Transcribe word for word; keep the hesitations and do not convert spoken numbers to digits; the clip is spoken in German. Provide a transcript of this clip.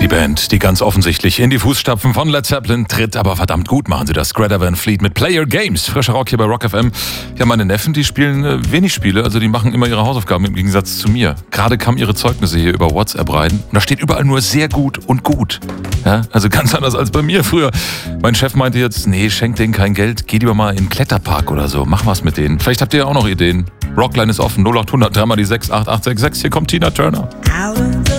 Band, die ganz offensichtlich in die Fußstapfen von Led Zeppelin tritt, aber verdammt gut machen sie das. Greta Van Fleet mit Play Your Games. Frischer Rock hier bei Rock F M. Ja, meine Neffen, die spielen äh, wenig Spiele, also die machen immer ihre Hausaufgaben im Gegensatz zu mir. Gerade kamen ihre Zeugnisse hier über WhatsApp rein und da steht überall nur sehr gut und gut. Ja, also ganz anders als bei mir früher. Mein Chef meinte jetzt, nee, schenk denen kein Geld, geh lieber mal in den Kletterpark oder so, mach was mit denen. Vielleicht habt ihr ja auch noch Ideen. Rockline ist offen, null acht hundert, drei mal die sechs acht acht sechs sechs. Hier kommt Tina Turner.